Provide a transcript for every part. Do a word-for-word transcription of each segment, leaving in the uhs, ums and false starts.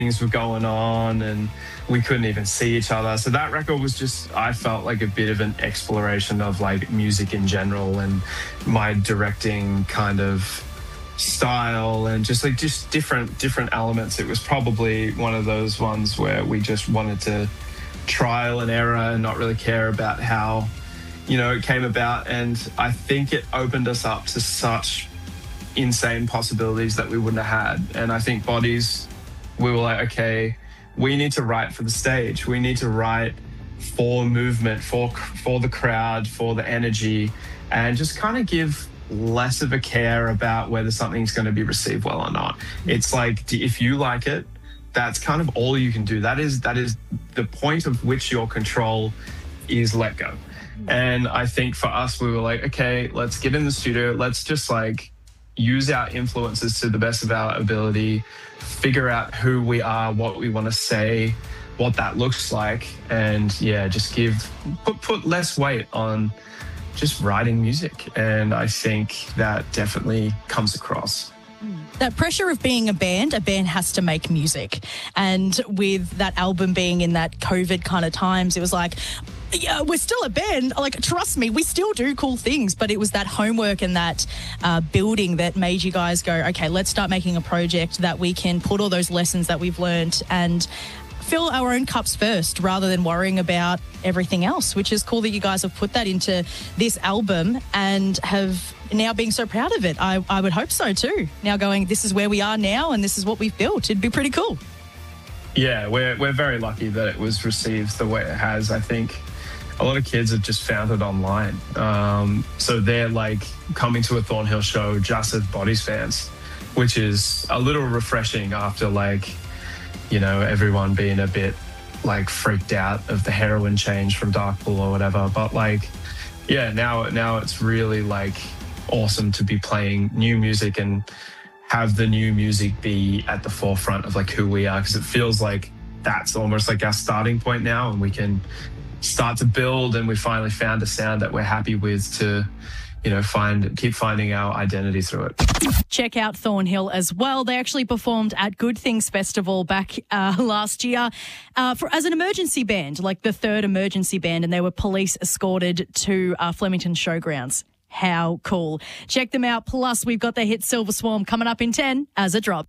things were going on and we couldn't even see each other. So that record was just, I felt like a bit of an exploration of like music in general and my directing kind of style and just like just different different elements. It was probably one of those ones where we just wanted to trial and error and not really care about how, you know, it came about. And I think it opened us up to such insane possibilities that we wouldn't have had. And I think Bodies, we were like, okay, we need to write for the stage. We need to write for movement, for for the crowd, for the energy, and just kind of give less of a care about whether something's going to be received well or not. It's like, if you like it, that's kind of all you can do. That is that is the point of which your control is let go. And I think for us, we were like, okay, let's get in the studio. Let's just like use our influences to the best of our ability, figure out who we are, what we want to say, what that looks like, and yeah, just give put put less weight on just writing music. And I think that definitely comes across. That pressure of being a band, a band has to make music. And with that album being in that COVID kind of times, it was like, yeah, we're still a band. Like, trust me, we still do cool things. But it was that homework and that uh, building that made you guys go, okay, let's start making a project that we can put all those lessons that we've learned and fill our own cups first rather than worrying about everything else, which is cool that you guys have put that into this album and have now being so proud of it. I, I would hope so too. Now going, this is where we are now and this is what we've built. It'd be pretty cool. Yeah, we're we're very lucky that it was received the way it has. I think a lot of kids have just found it online. Um, so they're like coming to a Thornhill show just as Bodies fans, which is a little refreshing after like, you know, everyone being a bit like freaked out of the heroin change from Darkpool or whatever. But like, yeah, now now it's really like awesome to be playing new music and have the new music be at the forefront of like who we are, because it feels like that's almost like our starting point now, and we can start to build, and we finally found a sound that we're happy with to, you know, find keep finding our identity through it. Check out Thornhill as well. They actually performed at Good Things Festival back uh, last year uh, for as an emergency band, like the third emergency band, and they were police escorted to uh, Flemington Showgrounds. How cool. Check them out. Plus, we've got their hit Silver Swarm coming up in ten as a drop.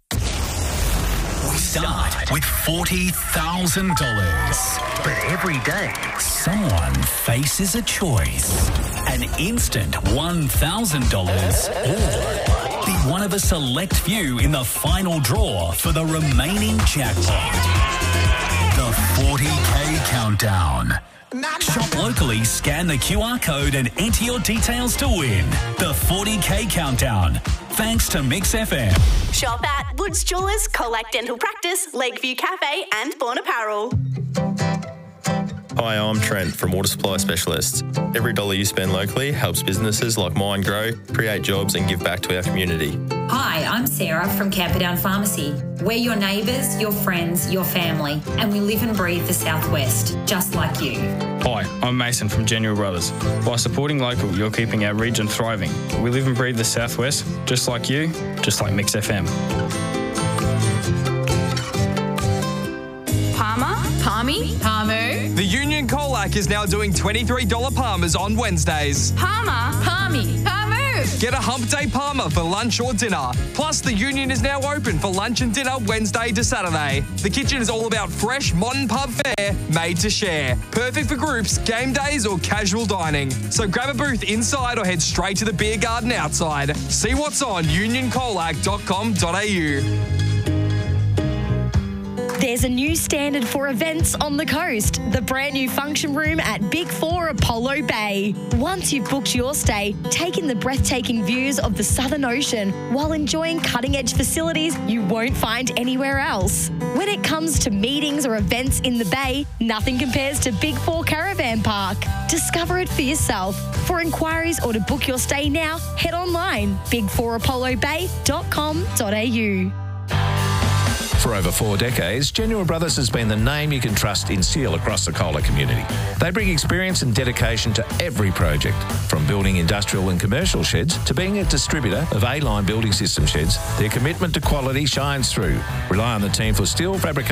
We start with forty thousand dollars. But every day, someone faces a choice. An instant one thousand dollars or be one of a select few in the final draw for the remaining jackpot. The forty K Countdown. Shop locally, scan the Q R code and enter your details to win. The forty K Countdown. Thanks to Mix F M. Shop at Woods Jewellers, Colac Dental Practice, Lakeview Cafe and Born Apparel. Hi, I'm Trent from Water Supply Specialists. Every dollar you spend locally helps businesses like mine grow, create jobs and give back to our community. Hi, I'm Sarah from Camperdown Pharmacy. We're your neighbours, your friends, your family, and we live and breathe the Southwest, just like you. Hi, I'm Mason from General Brothers. By supporting local, you're keeping our region thriving. We live and breathe the Southwest, just like you, just like Mix F M. Palmer? Palmy? Palmu? The Union Colac is now doing twenty-three dollars Palmers on Wednesdays. Palmer? Palmy? Palmu? Get a Hump Day Palmer for lunch or dinner. Plus, the Union is now open for lunch and dinner Wednesday to Saturday. The kitchen is all about fresh, modern pub fare made to share. Perfect for groups, game days or casual dining. So grab a booth inside or head straight to the beer garden outside. See what's on union colac dot com dot a u. There's a new standard for events on the coast, the brand new function room at Big Four Apollo Bay. Once you've booked your stay, take in the breathtaking views of the Southern Ocean while enjoying cutting-edge facilities you won't find anywhere else. When it comes to meetings or events in the Bay, nothing compares to Big Four Caravan Park. Discover it for yourself. For inquiries or to book your stay now, head online big four apollo bay dot com dot a u. For over four decades, Genuine Brothers has been the name you can trust in steel across the Kohler community. They bring experience and dedication to every project, from building industrial and commercial sheds to being a distributor of A-line building system sheds. Their commitment to quality shines through. Rely on the team for steel fabrication